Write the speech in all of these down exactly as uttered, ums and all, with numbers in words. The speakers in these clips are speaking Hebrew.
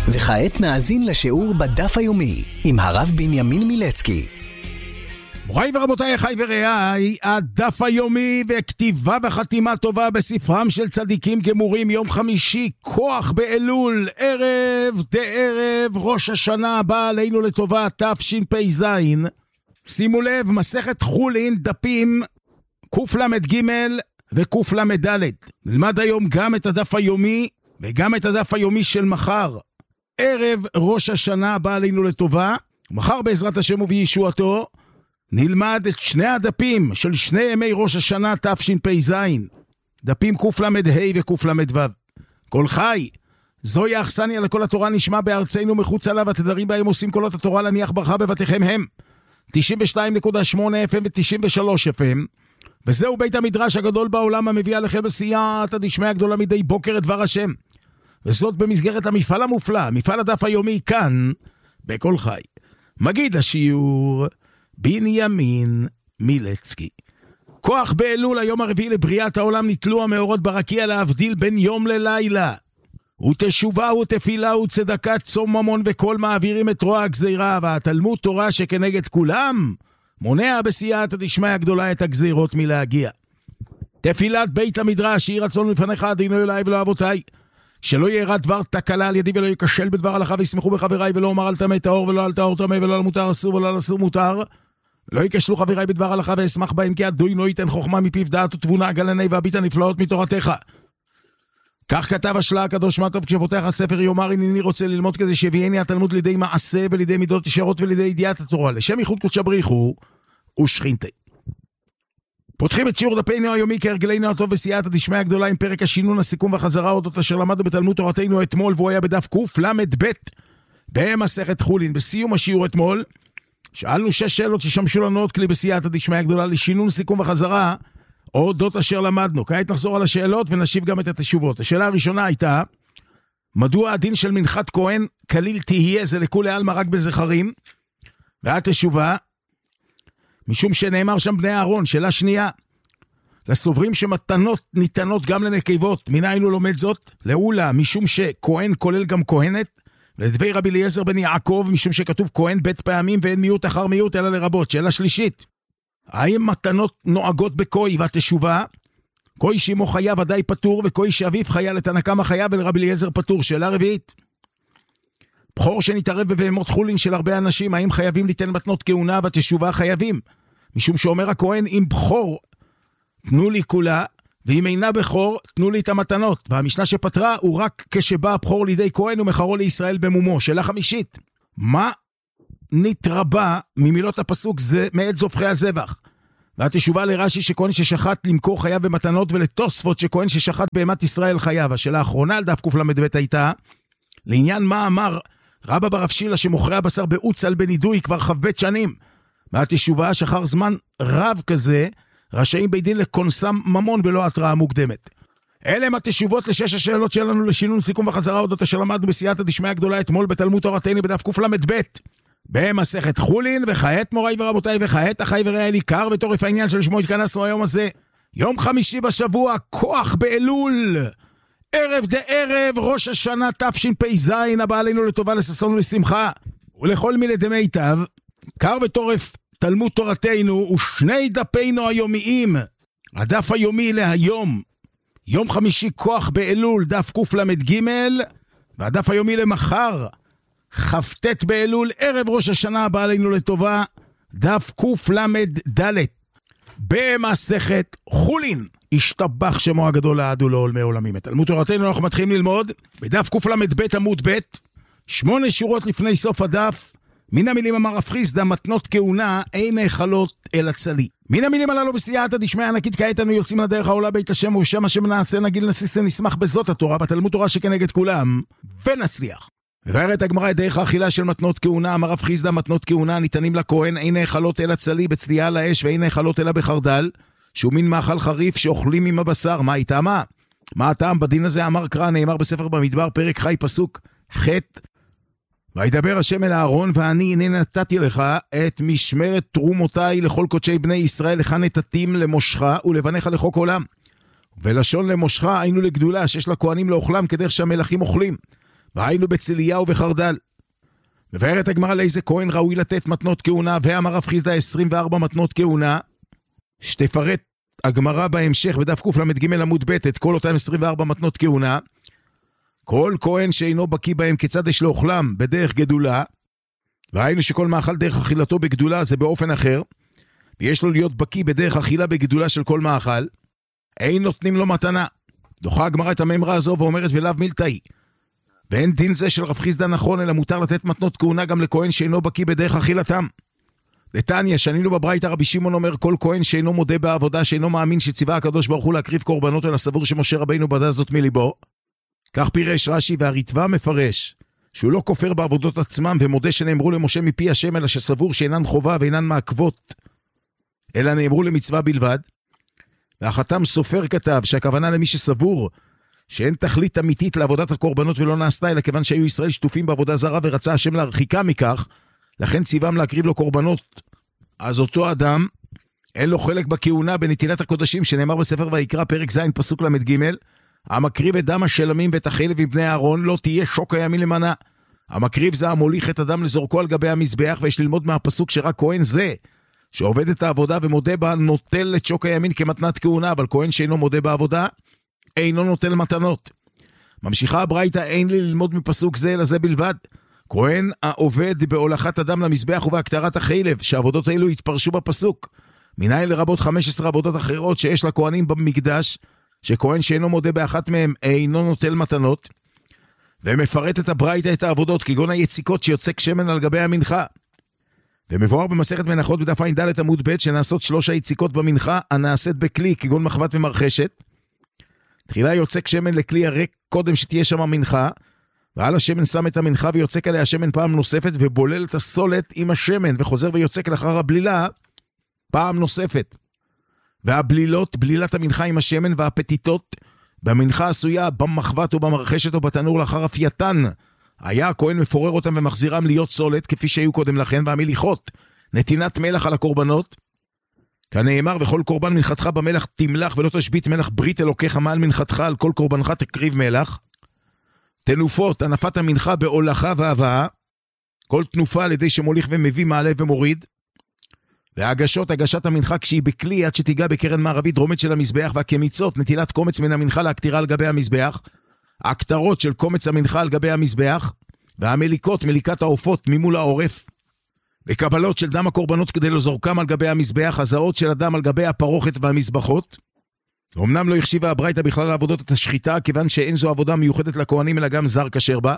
וכעת נאזין לשיעור בדף היומי עם הרב בנימין מילצקי. מוריי ורבותיי, אחי ורעיי, הדף היומי וכתיבה וחתימה טובה בספרם של צדיקים גמורים, יום חמישי, כוח באלול, ערב דערב ראש השנה הבא עלינו לטובה, תשפ"ז. שימו לב, מסכת חולין, דפים קל"ג וקל"ד. נלמד היום גם את הדף היומי וגם את הדף היומי של מחר, ערב ראש השנה הבא עלינו לטובה. מחר בעזרת השם ובישועתו נלמד את שני הדפים של שני ימי ראש השנה תשפ"ז, דפים קל"ה וקל"ו. כל חי, זוהי האכסניה לכל התורה נשמע בארצנו מחוץ עליו, התדרים בהם עושים קולות התורה להניח ברכה בבתיכם הם תשעים ושתיים נקודה שמונה אף אם ו-תשעים ושלוש אף אם, וזהו בית המדרש הגדול בעולם המביא עליכם בסייעתא דשמיא הגדולה מדי בוקר את דבר השם, וזאת במסגרת המפעל המופלא, מפעל הדף היומי כאן בכל חי. מגיד השיעור בנימין מילצקי. כוח באלול, היום הרביעי לבריאת העולם, נתלו המאורות ברקיע להבדיל בין יום ללילה, ותשובה ותפילה וצדקה צום ממון וכל מעבירים את רוע הגזירה, והתלמוד תורה שכנגד כולם מונע בסייעתא דשמיא הגדולה את הגזירות מלהגיע. תפילת בית המדרש, יהי רצון לפניך אדוני אלוהי ולא אבותיי, שלא יארע דבר תקלה על ידי ולא ייכשל בדבר הלכה, וישמחו בחבריי, ולא אומר על טמא טהור ולא על טהור טמא, ולא על מותר אסור ולא על אסור מותר. לא ייכשלו חבריי בדבר הלכה ואשמח בהם, כי אדוני לא ייתן חוכמה מפיו דעת ותבונה גלני והביט הנפלאות מתורתך. כך כתב השלה הקדוש מה טוב כשפותח הספר, יאמר הנני רוצה ללמוד כדי שיביאני התלמוד לידי מעשה ולידי מידות ישרות ולידי ידיעת התורה, לשם ייחוד קודשא בריחו ושכינתי. פותחים את שיעור דפנו היומי כהרגלנו הטוב בסייעתא דשמיא הגדולה עם פרק השינון, הסיכום והחזרה אודות אשר למדנו בתלמוד תורתנו אתמול, והוא היה בדף קל"ב במסכת חולין. בסיום השיעור אתמול שאלנו שש שאלות ששמשו לנו עוד כלי בסייעתא דשמיא הגדולה לשינון, סיכום וחזרה אודות אשר למדנו. כעת נחזור על השאלות ונשיב גם את התשובות. השאלה הראשונה הייתה, מדוע הדין של מנחת כהן כליל תהיה זה לכולי עלמא רק בזכרים? והתשובה, משום שנאמר שם בני אהרון. שאלה שנייה, לסוברים שמתנות ניתנות גם לנקבות, מניין הוא לומד זאת? לאולה, משום שכהן כולל גם כהנת, לדבי רבי אליעזר בן יעקב, משום שכתוב כהן בית פעמים ואין מיעוט אחר מיעוט אלא לרבות. שאלה שלישית, האם מתנות נוהגות בכוי? והתשובה, כוי שאמו חיה ודאי פטור, וכוי שאביו חיה לתנא קמא חיה ולרבי אליעזר פטור. שאלה רביעית, בחור שנתערב בבהמות חולין של הרבה אנשים, האם חייבים ליתן מתנות כהונה? והתשובה, חייבים, משום שאומר הכהן, אם בחור תנו לי כולה, ואם אינה בחור תנו לי את המתנות. והמשנה שפטרה הוא רק כשבא הבחור לידי כהן ומחרו לישראל במומו. שאלה חמישית, מה נתרבה ממילות הפסוק זה מאת זובחי הזבח? והתשובה לרש"י שכהן ששחט למכור חייב במתנות, ולתוספות שכהן ששחט בהמת ישראל חייב. השאלה האחרונה על דף קל"ב הייתה, לעניין מה אמר רבא בר אפשילה שמוכרי הבשר באוצל בנידוי כבר חבט שנים. והתשובה, שחר זמן רב כזה רשאים בית דין לקונסם ממון בלא התראה מוקדמת. אלה הם התשובות לשש השאלות שלנו לשינון, סיכום וחזרה אודות אשר למדנו בסייעתא דשמיא הגדולה אתמול בתלמוד תורתנו בדף קל"ב במסכת חולין. וכעת מוריי ורבותיי, וכעת אחי ורעיי, עיקר וטורף העניין שלשמו התכנסנו היום הזה, יום חמישי בשבוע, כוח באלול, ערב דערב ראש השנה תשפ"ז הבא עלינו לטובה, לששון ולשמחה ולכל מילי דמיטב. קר וטורף תלמוד תורתנו ושני דפינו היומיים, הדף היומי להיום יום חמישי כוח באלול דף קל"ג, והדף היומי למחר כ"ט באלול ערב ראש השנה הבא עלינו לטובה, דף קל"ד במסכת חולין. השתבח שמו הגדול לעד ולעולמי עולמים. את תלמוד תורתנו אנחנו מתחילים ללמוד בדף קל"ב עמוד ב', שמונה שורות לפני סוף הדף. מן המילים אמר רב חיסדא, מתנות כהונה אין נאכלות אלא צלי. מן המילים הללו בסייעתא דשמיא ענקית, כעת אנו יוצאים לדרך העולה בית השם, ובשם השם נעשה נגיל נסיס נשמח בזאת התורה בתלמוד תורה שכנגד כולם ונצליח. ובארת הגמרא את דרך האכילה של מתנות כהונה. אמר רב חיסדא, מתנות כהונה ניתנים לכהן אין נאכלות אלא צלי בצליעה על האש, ואין נאכלות אלא בחרדל, שהוא מין מאכל חריף שאוכלים עם הבשר. מה איתמה? מה הטעם בדין הזה? אמר קרא, נאמר בספר במדבר פרק חי פסוק ח', וידבר השם אל אהרון, ואני הנה נתתי לך את משמרת תרומותיי לכל קודשי בני ישראל, לך נתתים למושך ולבניך לחוק עולם. ולשון למושך היינו לגדולה שיש לכהנים לאוכלם כדרך שהמלכים אוכלים. והיינו בצליה ובחרדל. מבארת הגמרא לאיזה כהן ראוי לתת מתנות כהונה, ואמר רב חיסדא עשרים וארבע מתנות כהונה, שתפרט הגמרא בהמשך בדף קל"ג עמוד ב' את כל אותם עשרים וארבע מתנות כהונה. כל כהן שאינו בקיא בהם כיצד יש לאוכלם בדרך גדולה, והיינו שכל מאכל דרך אכילתו בגדולה זה באופן אחר, ויש לו להיות בקיא בדרך אכילה בגדולה של כל מאכל, אין נותנים לו מתנה. דוחה הגמרא את הממרה הזו ואומרת ולאו מילתאי, ואין דין זה של רב חיסדא נכון, אלא מותר לתת מתנות כהונה גם לכהן שאינו בקיא בדרך אכילתם. לתניא, שנינו בברייתא, רבי שמעון אומר, כל כהן שאינו מודה בעבודה, שאינו מאמין שציווה הקדוש ברוך הוא להקריב קורבנות, אלא סבור שמשה רבינו בדה זאת מליבו. כך פירש רש"י, והריטב"א מפרש שהוא לא כופר בעבודות עצמם, ומודה שנאמרו למשה מפי השם, אלא שסבור שאינן חובה ואינן מעכבות, אלא נאמרו למצווה בלבד. והחתם סופר כתב שהכוונה למי שסבור שאין תכלית אמיתית לעבודת הקורבנות ולא נעשתה, אלא כיוון שהיו ישראל שטופים בעבודה זרה ורצה השם להרחיקה מכך, לכן ציוום להקריב לו קורבנות. אז אותו אדם אין לו חלק בכהונה בנטילת הקודשים, שנאמר בספר ויקרא פרק ז' פסוק למד ג', המקריב את דם השלמים ואת החלב מבני אהרון לא תהיה שוק הימין למנה. המקריב זה המוליך את הדם לזורקו על גבי המזבח, ויש ללמוד מהפסוק שרק כהן זה שעובד את העבודה ומודה בה נוטל את שוק הימין כמתנת כהונה, אבל כהן שאינו מודה בעבודה אינו נוטל מתנות. ממשיכה הברייתא, אין לי ללמוד מפסוק זה אלא זה בלבד. כהן העובד בהולכת הדם למזבח ובהקטרת החלב, שהעבודות האלו התפרשו בפסוק. מנין לרבות חמש עשרה עבודות אחרות שיש לכהנים במקדש, שכהן שאינו מודה באחת מהם אינו נוטל מתנות. ומפרט את הברייתא את העבודות, כגון היציקות שיוצק שמן על גבי המנחה. ומבואר במסכת מנחות בדף ע"ד עמוד ב' שנעשות שלוש היציקות במנחה הנעשית בכלי, כגון מחבת ומרחשת. תחילה יוצק שמן לכלי הריק קודם שתהיה שם המנחה, ועל השמן שם את המנחה ויוצק עליה שמן פעם נוספת, ובולל את הסולת עם השמן, וחוזר ויוצק לאחר הבלילה פעם נוספת. והבלילות, בלילת המנחה עם השמן והפתיתות, במנחה עשויה במחבת או במרחשת או בתנור לאחר אפייתן, היה הכהן מפורר אותם ומחזירם להיות סולת כפי שהיו קודם לכן, והמליחות, נתינת מלח על הקורבנות, כנאמר, וכל קורבן מנחתך במלח תמלח, ולא תשבית מלח ברית אלוקיך מעל מנחתך, על כל קורבנך תקריב מלח. תנופות, הנפת המנחה בהולכה והבאה, כל תנופה על ידי שמוליך ומביא מעלה ומוריד. והגשות, הגשת המנחה כשהיא בכלי, עד שתיגע בקרן מערבית דרומית של המזבח, והקמיצות, נטילת קומץ מן המנחה להקטירה על גבי המזבח, הקטרות של קומץ המנחה על גבי המזבח, והמליקות, מליקת העופות ממול העורף, וקבלות של דם הקורבנות כדי לזורקם על גבי המזבח, הזעות של הדם על גבי הפרוכת והמזבחות. אמנם לא החשיבה הברייתא בכלל לעבודות את השחיטה, כיוון שאין זו עבודה מיוחדת לכהנים, אלא גם זר כשר בה.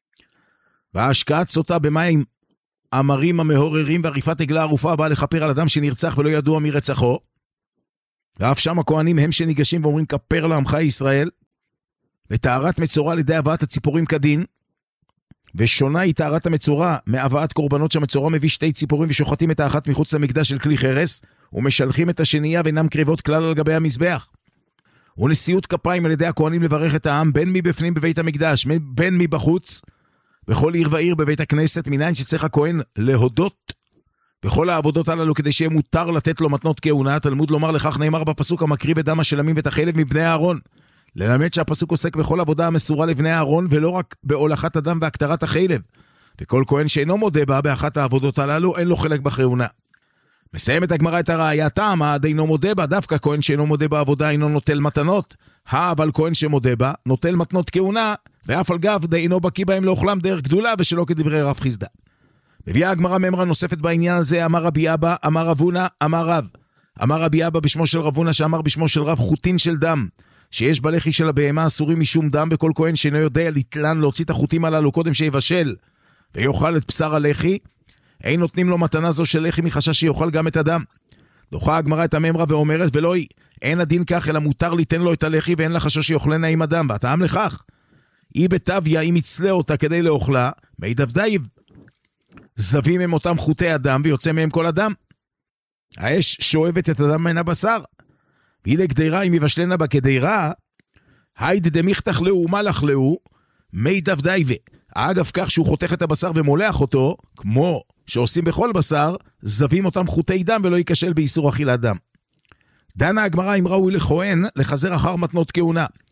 וההשקעת סוטה במים המרים המהוררים, ועריפת עגלה ערופה באה לכפר על אדם שנרצח ולא ידוע מרצחו. ואף שם הכהנים הם שניגשים ואומרים כפר לעמך ישראל. וטהרת מצורע על ידי הבאת הציפורים כדין, ושונה היא טהרת המצורע מהבאת קורבנות שהמצורע מביא שתי ציפורים ושוחטים את האחת מחוץ למקדש של כלי חרס, ומשלחים את השנייה ואינם קריבות כלל על גבי המזבח. ונשיאות כפיים על ידי הכהנים לברך את העם, בין מבפנים בבית המקדש, בין מבחוץ, בכל עיר ועיר בבית הכנסת, מניין שצריך הכהן להודות בכל העבודות הללו, כדי שיהיה מותר לתת לו מתנות כהונה. תלמוד לומר לכך נאמר בפסוק, המקריב את דם השלמים ואת החלב מבני אהרון. ללמד שהפסוק עוסק בכל עבודה המסורה לבני אהרון, ולא רק בהולכת הדם והקטרת החלב. וכל כהן שאינו מודה בה באחת העבודות הללו, אין לו חלק בכהונה. מסיימת הגמרא את הראיה, טעמה עד אינו מודה בה, דווקא כהן שאינו מודה בעבודה אינו נוטל מתנות, אבל כהן שמודה בה נוטל מתנות כהונה, ואף על גב דאינו בקיא בהם לאוכלם דרך גדולה, ושלא כדברי רב חיסדא. מביאה הגמרא ממרה נוספת בעניין הזה, אמר רבי אבא, אמר רב הונא, אמר רב. אמר רבי אבא בשמו של רב הונא, שאמר בשמו של רב, חוטין של דם שיש בלחי של הבהמה אסורים משום דם, בכל כהן שאינו יודע לתלן להוציא את החוטים הללו קודם שיבשל ויאכל את בשר הלחי, אין נותנים לו מתנה זו של לחי מחשש שיאכל גם את הדם. דוחה הגמרא את הממרה ואומרת, ולא היא, אין הדין כך, אלא מותר ליתן לו את הלחי ואין לה חשש שיאכלנה עם הדם. והטעם לכך, היא בטביה, אם יצלה אותה כדי לאוכלה, מי דבדייב, זבים הם אותם חוטי הדם ויוצא מהם כל הדם. האש שואבת את הדם מן הבשר. והיא לגדירה, אם יבשלנה בה כדירה, הייד דמיכתך לאו ומלך לאו, מי דבדייב. אגב כך שהוא חותך את הבשר ומולח אותו, כמו שעושים בכל בשר, זבים אותם חוטי דם ולא ייכשל באיסור אכילת דם. דנה הגמרא אם ראוי לכהן לחזר אחר מתנות כהונה.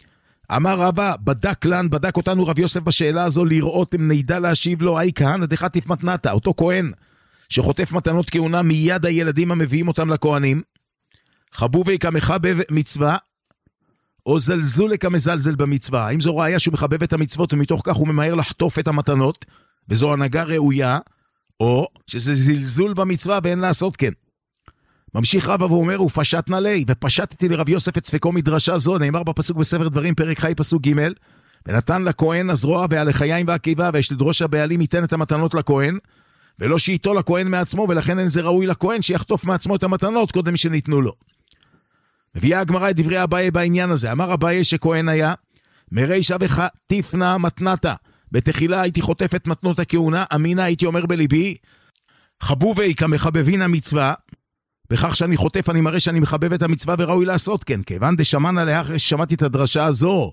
אמר רבא, בדק לן, בדק אותנו רב יוסף בשאלה הזו, לראות אם נדע להשיב לו, אי כהנא דחטיף מתנתא, אותו כהן שחוטף מתנות כהונה מיד הילדים המביאים אותם לכהנים, חבובי כמחבב מצווה, או זלזול כמזלזל במצווה. האם זו ראיה שהוא מחבב את המצוות ומתוך כך הוא ממהר לחטוף את המתנות, וזו הנהגה ראויה, או שזה זלזול במצווה ואין לעשות כן. ממשיך רבא ואומר, ופשט נלי, ופשטתי לרב יוסף את ספקו מדרשה זו, נאמר בפסוק בספר דברים, פרק חי פסוק ג', ונתן לכהן הזרוע והלחיים והקיבה, ויש לדרוש הבעלים ייתן את המתנות לכהן, ולא שייתו לכהן מעצמו, ולכן אין זה ראוי לכהן שיחטוף מעצמו את המתנות קודם שניתנו לו. מביאה הגמרא את דברי אביי בעניין הזה. אמר אביי שכהן היה, מרישא וחטיפנה מתנתא, בתחילה הייתי חוטף את מתנות הכהונה, אמינה הייתי אומר בליבי, חבובי כמחבבין המצווה, בכך שאני חוטף אני מראה שאני מחבב את המצווה וראוי לעשות כן, כיוון דשמענה לאחר ששמעתי את הדרשה הזו,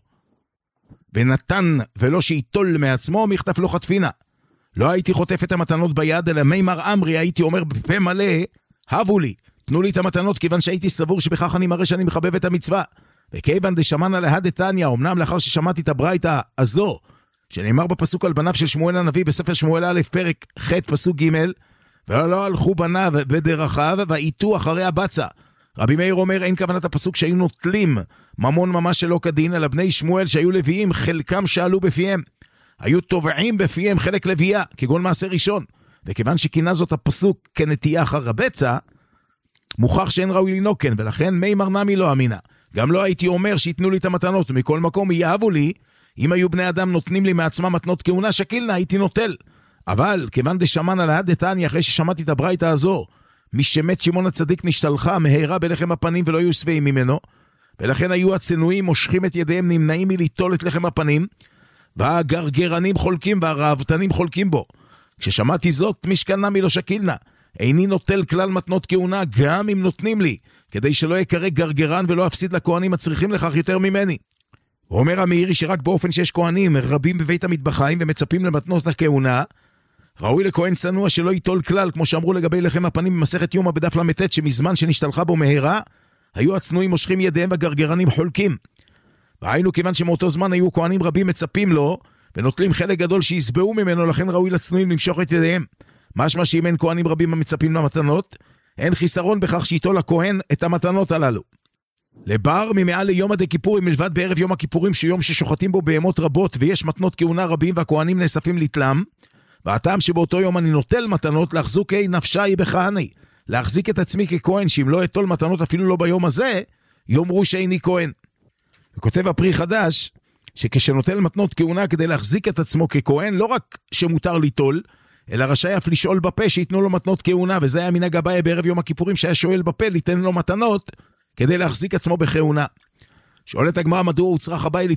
ונתן ולא שיטול מעצמו, מכתף לא חטפינה. לא הייתי חוטף את המתנות ביד, אלא מימר אמרי הייתי אומר בפה מלא, הבו לי, תנו לי את המתנות, כיוון שהייתי סבור שבכך אני מראה שאני מחבב את המצווה. וכיוון דשמענה להדתניא, אמנם לאחר ששמעתי את הברייתא הזו, שנאמר בפסוק על בניו של שמואל הנביא, בספר שמואל א' פרק ח' פסוק ג', ולא הלכו בניו בדרכיו, והיטו אחרי הבצע. רבי מאיר אומר, אין כוונת הפסוק שהיו נוטלים ממון ממש שלא כדין, אלא בני שמואל שהיו לוויים, חלקם שאלו בפיהם. היו תובעים בפיהם חלק לוויה, כגון מעשה ראשון. וכיוון שכינה זאת הפסוק כנטייה אחר הבצע, מוכח שאין ראוי לנהוג כן, ולכן מימר נמי לא אמינה. גם לא הייתי אומר שיתנו לי את המתנות, ומכל מקום יאהבו לי, אם היו בני אדם נותנים לי מעצמם מתנות כהונה שקילנה, הייתי נוטל. אבל כיוון דשמענה להדתניא, אחרי ששמעתי את הברייתא הזו, מי שמת שמעון הצדיק נשתלחה, מהרה בלחם הפנים ולא היו שבעים ממנו, ולכן היו הצנועים מושכים את ידיהם, נמנעים מליטול את לחם הפנים, והגרגרנים חולקים והרעבתנים חולקים בו. כששמעתי זאת, משכנה מלא שקילנה, איני נוטל כלל מתנות כהונה, גם אם נותנים לי, כדי שלא יקרא גרגרן ולא אפסיד לכהנים הצריכים לכך יותר ממני. הוא אומר המאירי שרק באופן שיש כהנים רבים בבית המטבחיים ומצפים למתנות הכהונה, ראוי לכהן צנוע שלא ייטול כלל, כמו שאמרו לגבי לחם הפנים במסכת יומא בדף למתת, שמזמן שנשתלחה בו מהרה, היו הצנועים מושכים ידיהם והגרגרנים חולקים. והיינו כיוון שמאותו זמן היו כהנים רבים מצפים לו, ונוטלים חלק גדול שיסבעו ממנו, לכן ראוי לצנועים למשוך את ידיהם. משמע שאם אין כהנים רבים המצפים למתנות, אין חיסרון בכך שיטול לכהן את המתנות הללו. לבר ממעל ליום עדי כיפורים, מלבד בערב יום הכיפורים, שיום ששוחטים בו בהמות רבות, ויש מתנות כהונה רבים והכהנים נאספים לתלם, והטעם שבאותו יום אני נוטל מתנות, להחזוקי נפשי בכהני, להחזיק את עצמי ככהן, שאם לא אטול מתנות אפילו לא ביום הזה, יאמרו שאיני כהן. וכותב הפרי חדש, שכשנוטל מתנות כהונה כדי להחזיק את עצמו ככהן, לא רק שמותר ליטול, אלא רשאי אף לשאול בפה שיתנו לו מתנות כהונה, וזה היה מנהג אביי בערב יום הכיפורים, שהיה שואל בפה ליתן לו מתנות, כדי להחזיק עצמו בכהונה. שואלת הגמרא מדוע הוא צריך אביי